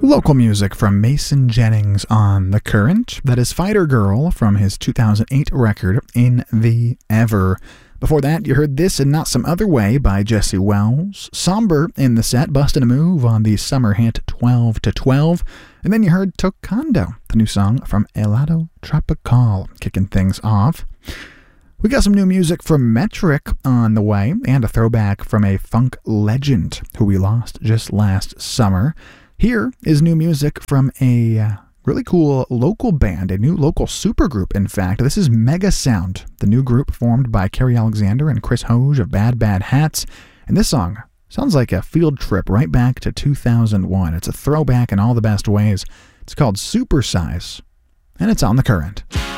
Local music from Mason Jennings on The Current. That is Fighter Girl from his 2008 record, In the Ever. Before that, you heard This and Not Some Other Way by Jesse Wells. Somber in the set, busting a move on the summer hit 12 to 12. And then you heard Tocando, the new song from Helado Tropical, kicking things off. We got some new music from Metric on the way, and a throwback from a funk legend who we lost just last summer. Here is new music from a really cool local band, a new local supergroup, in fact. This is Mega Sound, the new group formed by Kerry Alexander and Chris Hoge of Bad Bad Hats. And this song sounds like a field trip right back to 2001. It's a throwback in all the best ways. It's called Supersize, and it's on The Current.